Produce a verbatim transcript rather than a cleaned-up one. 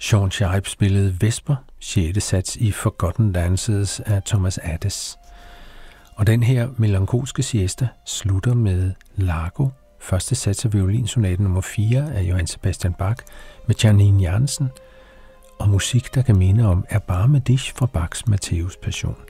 Sean Sharp spillede Vesper, sjette sats i Forgotten Dances af Thomas Adès. Og den her melankolske siesta slutter med Largo, første sats af violinsonate nummer fire af Johann Sebastian Bach med Janine Jansen, og musik, der kan minde om Erbarme dich fra Bachs Matthæus Passion.